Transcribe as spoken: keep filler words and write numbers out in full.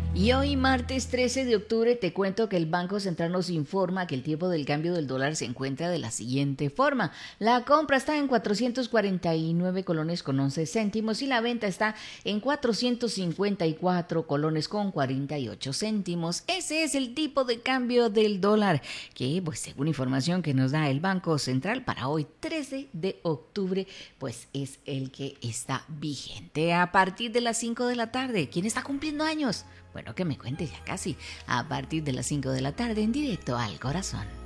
Y hoy, martes trece de octubre, te cuento que el Banco Central nos informa que el tipo del cambio del dólar se encuentra de la siguiente forma. La compra está en cuatrocientos cuarenta y nueve colones con once céntimos y la venta está en cuatrocientos cincuenta y cuatro colones con cuarenta y ocho céntimos. Ese es el tipo de cambio del dólar que, pues según información que nos da el Banco Central para hoy, trece de octubre, pues es el que está vigente a partir de las cinco de la tarde. ¿Quién está cumpliendo años? Bueno, que me cuente ya casi a partir de las cinco de la tarde en Directo al Corazón.